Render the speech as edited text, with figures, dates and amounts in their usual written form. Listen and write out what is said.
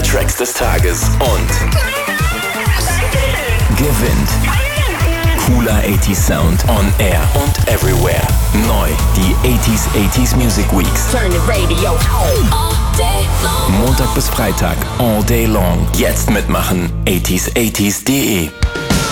Tracks des Tages und gewinnt cooler 80s Sound on Air und Everywhere. Neu die 80s Music Weeks. Turn the radio on. Montag bis Freitag, all day long. Jetzt mitmachen, 80s80s.de.